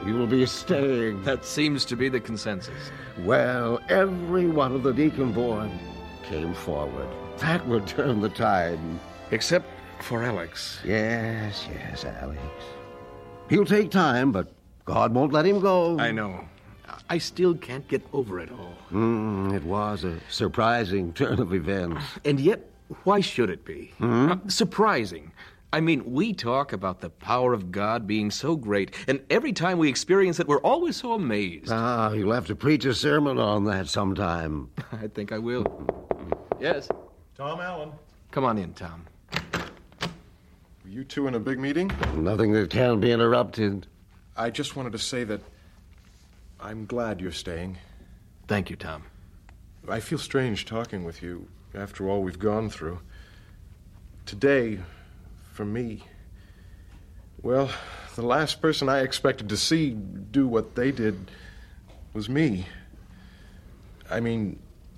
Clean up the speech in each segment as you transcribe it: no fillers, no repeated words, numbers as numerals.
you will be staying. That seems to be the consensus. Well, every one of the Deacon Board came forward. That would turn the tide. Except for Alex. Yes, Alex. He'll take time, but God won't let him go. I know. I still can't get over it all. It was a surprising turn of events. And yet, why should it be? Surprising. I mean, we talk about the power of God being so great, and every time we experience it, we're always so amazed. You'll have to preach a sermon on that sometime. I think I will. Yes? Tom Allen. Come on in, Tom. Were you two in a big meeting? Nothing that can be interrupted. I just wanted to say that I'm glad you're staying. Thank you, Tom. I feel strange talking with you after all we've gone through. Today, for me, well, the last person I expected to see do what they did was me. I mean,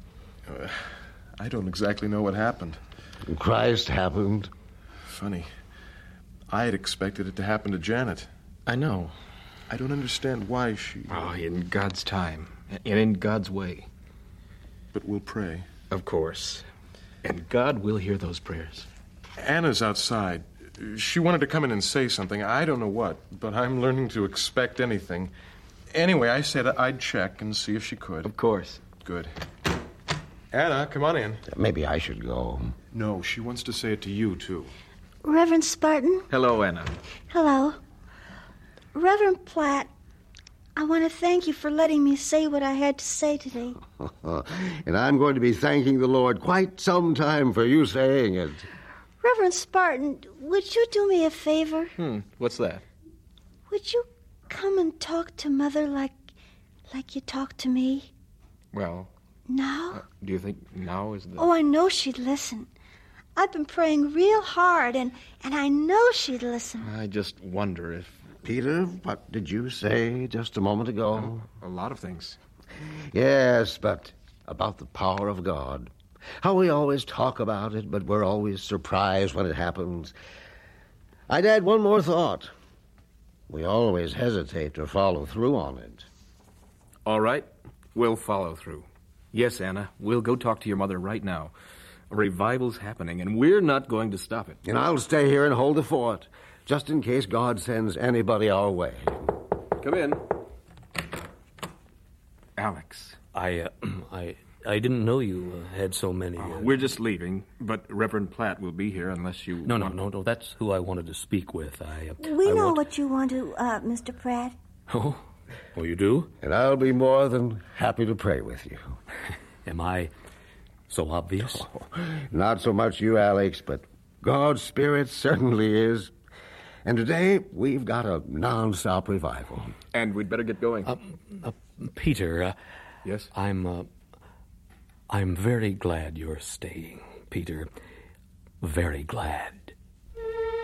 I don't exactly know what happened. Christ happened. Funny. I had expected it to happen to Janet. I know. I don't understand why she... Oh, in God's time, and in God's way. But we'll pray. Of course. And God will hear those prayers. Anna's outside. She wanted to come in and say something. I don't know what, but I'm learning to expect anything. Anyway, I said I'd check and see if she could. Of course. Good. Anna, come on in. Maybe I should go. No, she wants to say it to you, too. Reverend Spartan? Hello, Anna. Hello. Reverend Platt, I want to thank you for letting me say what I had to say today. And I'm going to be thanking the Lord quite some time for you saying it. Reverend Spartan, would you do me a favor? What's that? Would you come and talk to Mother like you talk to me? Well... Now? Do you think now is the... Oh, I know she'd listen. I've been praying real hard, and I know she'd listen. I just wonder if... Peter, what did you say just a moment ago? A lot of things. Yes, but about the power of God. How we always talk about it, but we're always surprised when it happens. I'd add one more thought. We always hesitate to follow through on it. All right, we'll follow through. Yes, Anna, we'll go talk to your mother right now. A revival's happening, and we're not going to stop it. And I'll stay here and hold the fort, just in case God sends anybody our way. Come in. Alex. I didn't know you had so many. We're just leaving, but Reverend Platt will be here unless you... No, that's who I wanted to speak with. We know what you want to, Mr. Pratt. Oh, you do? And I'll be more than happy to pray with you. Am I so obvious? Oh, not so much you, Alex, but God's Spirit certainly is. And today, we've got a non-stop revival. And we'd better get going. Peter. Yes? I'm very glad you're staying, Peter. Very glad.